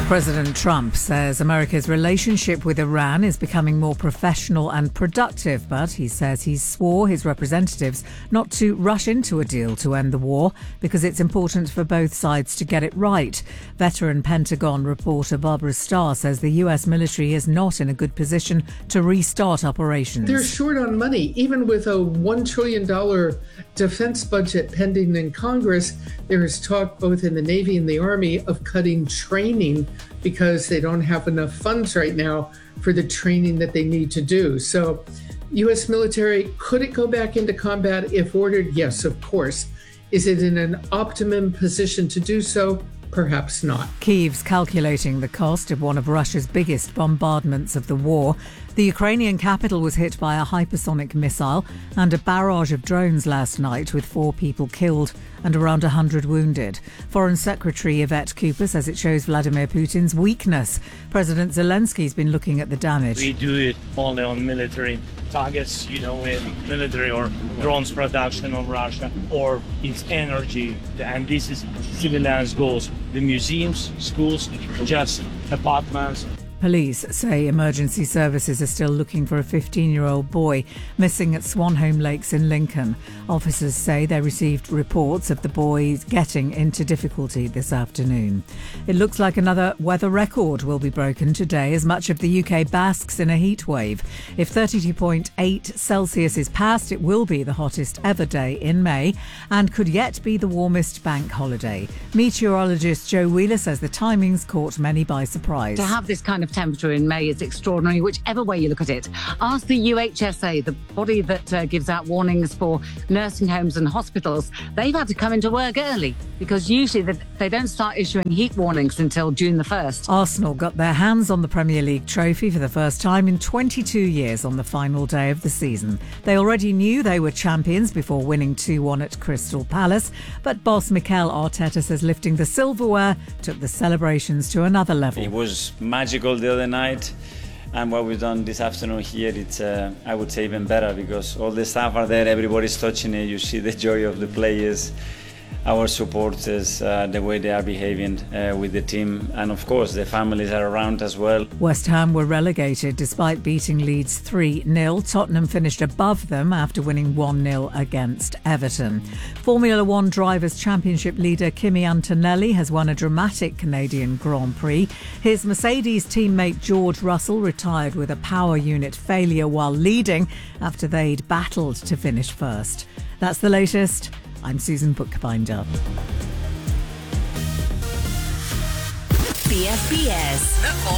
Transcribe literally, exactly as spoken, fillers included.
President Trump says America's relationship with Iran is becoming more professional and productive, but he says he swore his representatives not to rush into a deal to end the war because it's important for both sides to get it right. Veteran Pentagon reporter Barbara Starr says the U S military is not in a good position to restart operations. They're short on money. Even with a one trillion dollars defense budget pending in Congress, there is talk both in the Navy and the Army of cutting training because they don't have enough funds right now for the training that they need to do. So U S military, could it go back into combat if ordered? Yes, of course. Is it in an optimum position to do so? Perhaps not. Kyiv's calculating the cost of one of Russia's biggest bombardments of the war. The Ukrainian capital was hit by a hypersonic missile and a barrage of drones last night, with four people killed and around one hundred wounded. Foreign Secretary Yvette Cooper says it shows Vladimir Putin's weakness. President Zelensky's been looking at the damage. We do it only on military targets, you know, in military or drones production of Russia, or its energy. And this is civilians' goals. The museums, schools, just apartments. Police say emergency services are still looking for a fifteen-year-old boy missing at Swanholme Lakes in Lincoln. Officers say they received reports of the boy getting into difficulty this afternoon. It looks like another weather record will be broken today as much of the U K basks in a heat wave. If thirty-two point eight Celsius is passed, it will be the hottest ever day in May and could yet be the warmest bank holiday. Meteorologist Joe Wheeler says the timings caught many by surprise. To have this kind of temperature in May is extraordinary, whichever way you look at it. Ask the U H S A, the body that uh, gives out warnings for nursing homes and hospitals. They've had to come into work early because usually they, they don't start issuing heat warnings until June the first. Arsenal got their hands on the Premier League trophy for the first time in twenty-two years on the final day of the season. They already knew they were champions before winning two one at Crystal Palace, but boss Mikel Arteta says lifting the silverware took the celebrations to another level. It was magical the other night, and what we've done this afternoon here, it's uh, I would say even better because all the staff are there, everybody's touching it, you see the joy of the players, our supporters, uh, the way they are behaving uh, with the team, and of course the families are around as well. West Ham were relegated despite beating Leeds three nil. Tottenham finished above them after winning one nil against Everton. Formula One Drivers' Championship leader Kimi Antonelli has won a dramatic Canadian Grand Prix. His Mercedes teammate George Russell retired with a power unit failure while leading after they'd battled to finish first. That's the latest. I'm Susan Bookbinder. B S B S, the